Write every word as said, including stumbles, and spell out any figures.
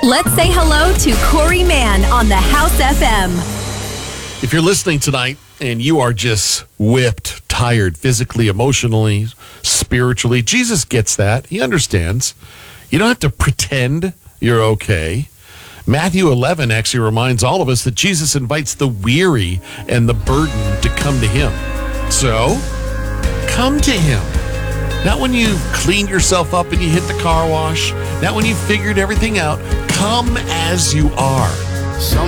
Let's say hello to Corey Mann on the House F M. If you're listening tonight and you are just whipped, tired, physically, emotionally, spiritually, Jesus gets that. He understands. You don't have to pretend you're okay. Matthew eleven actually reminds all of us that Jesus invites the weary and the burdened to come to him. So, come to him. Not when you've cleaned yourself up and you hit the car wash. Not when you've figured everything out. Come as you are.